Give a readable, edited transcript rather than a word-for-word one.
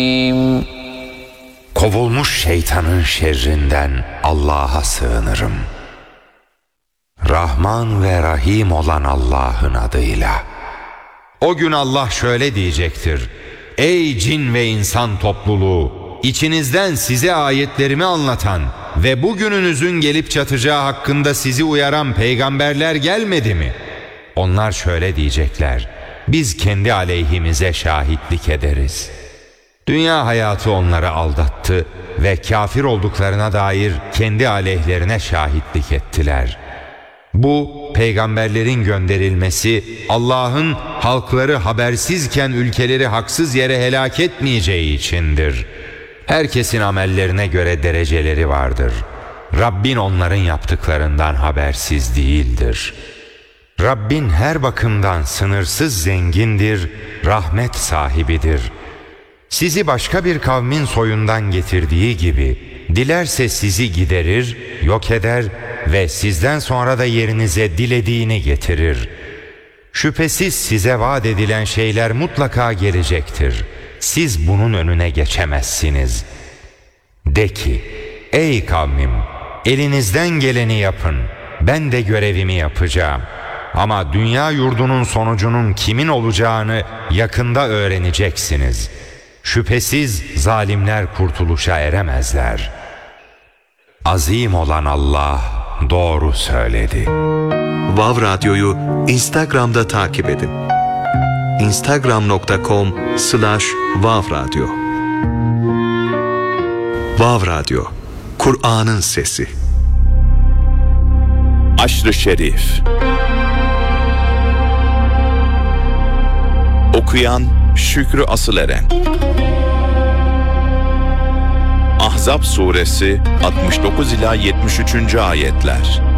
Kovulmuş şeytanın şerrinden Allah'a sığınırım. Rahman ve Rahim olan Allah'ın adıyla. O gün Allah şöyle diyecektir: Ey cin ve insan topluluğu! İçinizden size ayetlerimi anlatan ve bugününüzün gelip çatacağı hakkında sizi uyaran peygamberler gelmedi mi? Onlar şöyle diyecekler: Biz kendi aleyhimize şahitlik ederiz. Dünya hayatı onları aldattı ve kafir olduklarına dair kendi aleyhlerine şahitlik ettiler. Bu, peygamberlerin gönderilmesi, Allah'ın halkları habersizken ülkeleri haksız yere helak etmeyeceği içindir. Herkesin amellerine göre dereceleri vardır. Rabbin onların yaptıklarından habersiz değildir. Rabbin her bakımdan sınırsız zengindir, rahmet sahibidir. Sizi başka bir kavmin soyundan getirdiği gibi, dilerse sizi giderir, yok eder ve sizden sonra da yerinize dilediğini getirir. Şüphesiz size vaat edilen şeyler mutlaka gelecektir. Siz bunun önüne geçemezsiniz. De ki, ey kavmim, elinizden geleni yapın, ben de görevimi yapacağım. Ama dünya yurdunun sonucunun kimin olacağını yakında öğreneceksiniz. Şüphesiz zalimler kurtuluşa eremezler. Azim olan Allah doğru söyledi. Vav Radyo'yu Instagram'da takip edin. instagram.com/vavradyo. Vav Radyo, Kur'an'ın sesi. Aşr-ı Şerif. Okuyan Şükrü Asıleren. Ahzab suresi 69 ila 73. ayetler.